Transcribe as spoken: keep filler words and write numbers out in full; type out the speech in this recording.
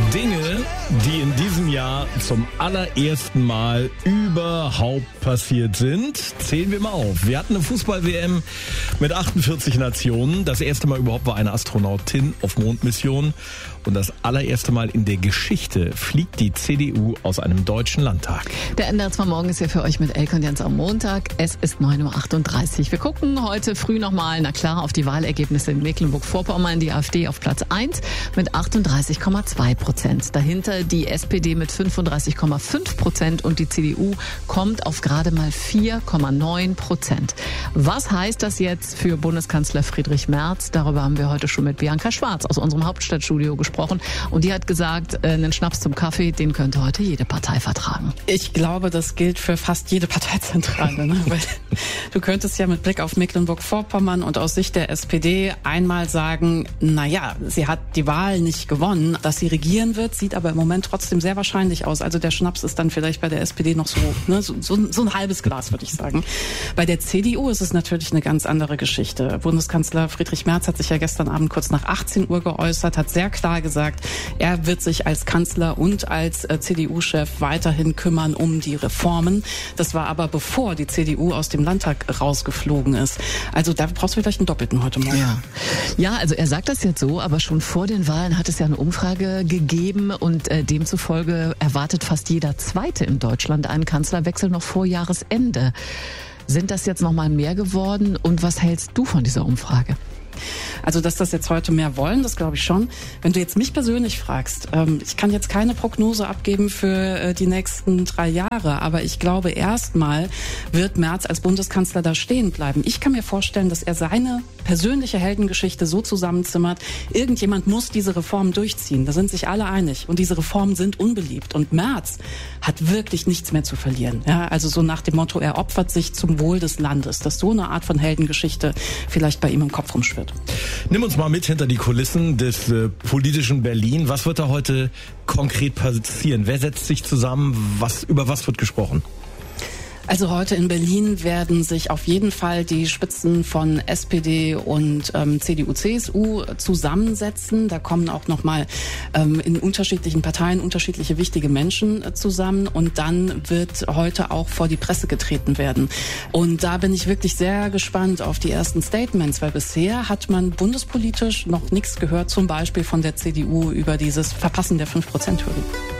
Dinge, die in diesem Jahr zum allerersten Mal überhaupt passiert sind. Zählen wir mal auf. Wir hatten eine Fußball-W M mit achtundvierzig Nationen. Das erste Mal überhaupt war eine Astronautin auf Mondmission. Und das allererste Mal in der Geschichte fliegt die C D U aus einem deutschen Landtag. Der N D R zwei Morgen ist ja für euch mit Elke und Jens am Montag. Es ist neun Uhr achtunddreißig. Wir gucken heute früh nochmal, na klar, auf die Wahlergebnisse in Mecklenburg-Vorpommern. Die AfD auf Platz eins mit achtunddreißig Komma zwei Prozent. Dahinter die S P D mit fünfunddreißig Komma fünf Prozent und die C D U kommt auf gerade mal vier Komma neun Prozent. Was heißt das jetzt für Bundeskanzler Friedrich Merz? Darüber haben wir heute schon mit Bianca Schwarz aus unserem Hauptstadtstudio gesprochen. Und die hat gesagt, einen Schnaps zum Kaffee, den könnte heute jede Partei vertragen. Ich glaube, das gilt für fast jede Parteizentrale. Ne? Weil du könntest ja mit Blick auf Mecklenburg-Vorpommern und aus Sicht der S P D einmal sagen, naja, sie hat die Wahl nicht gewonnen. Dass sie regieren wird, sieht aber im Moment trotzdem sehr wahrscheinlich aus. Also der Schnaps ist dann vielleicht bei der S P D noch so, ne, so, so, so ein halbes Glas, würde ich sagen. Bei der C D U ist es natürlich eine ganz andere Geschichte. Bundeskanzler Friedrich Merz hat sich ja gestern Abend kurz nach achtzehn Uhr geäußert, hat sehr klar gesagt, er wird sich als Kanzler und als äh, C D U-Chef weiterhin kümmern um die Reformen. Das war aber bevor die C D U aus dem Landtag rausgeflogen ist. Also da brauchst du vielleicht einen Doppelten heute Morgen. Ja. ja, also er sagt das jetzt so, aber schon vor den Wahlen hat es ja eine Umfrage gegeben und äh, demzufolge erwartet fast jeder Zweite in Deutschland einen Kanzlerwechsel noch vor Jahresende. Sind das jetzt noch mal mehr geworden und was hältst du von dieser Umfrage? Also, dass das jetzt heute mehr wollen, das glaube ich schon. Wenn du jetzt mich persönlich fragst, ähm, ich kann jetzt keine Prognose abgeben für äh, die nächsten drei Jahre, aber ich glaube, erstmal wird Merz als Bundeskanzler da stehen bleiben. Ich kann mir vorstellen, dass er seine persönliche Heldengeschichte so zusammenzimmert, irgendjemand muss diese Reformen durchziehen. Da sind sich alle einig und diese Reformen sind unbeliebt. Und Merz hat wirklich nichts mehr zu verlieren. Ja, also so nach dem Motto, er opfert sich zum Wohl des Landes, dass so eine Art von Heldengeschichte vielleicht bei ihm im Kopf rumschwirrt. Nimm uns mal mit hinter die Kulissen des äh, politischen Berlin. Was wird da heute konkret passieren? Wer setzt sich zusammen? Was, über was wird gesprochen? Also heute in Berlin werden sich auf jeden Fall die Spitzen von S P D und ähm, C D U, C S U zusammensetzen. Da kommen auch nochmal ähm, in unterschiedlichen Parteien unterschiedliche wichtige Menschen äh, zusammen. Und dann wird heute auch vor die Presse getreten werden. Und da bin ich wirklich sehr gespannt auf die ersten Statements, weil bisher hat man bundespolitisch noch nichts gehört, zum Beispiel von der C D U über dieses Verpassen der fünf Prozent Hürde.